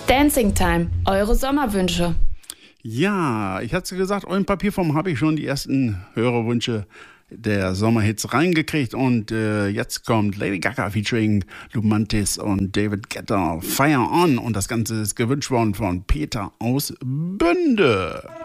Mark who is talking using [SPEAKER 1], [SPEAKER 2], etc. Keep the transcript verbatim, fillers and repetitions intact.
[SPEAKER 1] Dancing Time, eure Sommerwünsche.
[SPEAKER 2] Ja, ich hatte gesagt, euren Papierform habe ich schon die ersten Hörerwünsche der Sommerhits reingekriegt und äh, jetzt kommt Lady Gaga featuring Lumantis und David Guetta, Fire On, und das Ganze ist gewünscht worden von Peter aus Bünde.